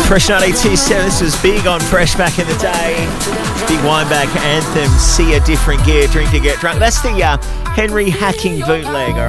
Fresh 92.7, this was big on Fresh back in the day. Big Wineback anthem, see a different gear, drink to get drunk. That's the Henry Hacking bootleg, alright?